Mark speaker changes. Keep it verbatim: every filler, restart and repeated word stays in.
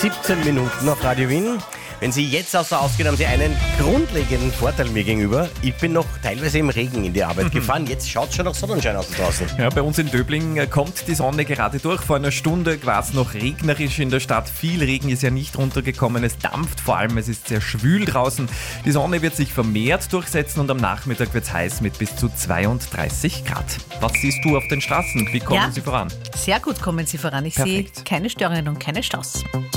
Speaker 1: siebzehn Minuten auf Radio Wien. Wenn Sie jetzt außer ausgehen, haben Sie einen grundlegenden Vorteil mir gegenüber. Ich bin noch teilweise im Regen in die Arbeit gefahren. Jetzt schaut es schon nach Sonnenschein aus draußen.
Speaker 2: Ja, bei uns in Döbling kommt die Sonne gerade durch. Vor einer Stunde war es noch regnerisch in der Stadt. Viel Regen ist ja nicht runtergekommen. Es dampft vor allem, es ist sehr schwül draußen. Die Sonne wird sich vermehrt durchsetzen und am Nachmittag wird es heiß mit bis zu zweiunddreißig Grad. Was siehst du auf den Straßen? Wie kommen
Speaker 3: Ja.
Speaker 2: Sie voran?
Speaker 3: Sehr gut kommen Sie voran. Ich
Speaker 2: Perfekt.
Speaker 3: sehe keine Störungen und keine Staus.